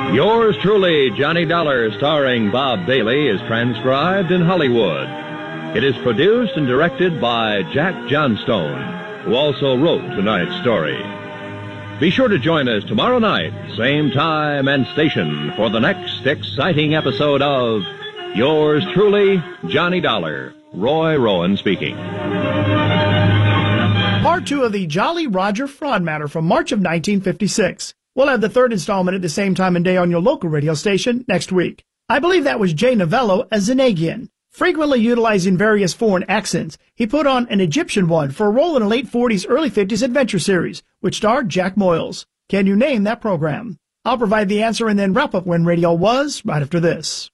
Yours truly, Johnny Dollar, starring Bob Bailey, is transcribed in Hollywood. It is produced and directed by Jack Johnstone, who also wrote tonight's story. Be sure to join us tomorrow night, same time and station, for the next exciting episode of Yours truly, Johnny Dollar. Roy Rowan speaking. Part 2 of the Jolly Roger fraud matter from March of 1956. We'll have the third installment at the same time and day on your local radio station next week. I believe that was Jay Novello as Zanagian. Frequently utilizing various foreign accents, he put on an Egyptian one for a role in a late 40s, early 50s adventure series, which starred Jack Moyles. Can you name that program? I'll provide the answer and then wrap up when radio was right after this.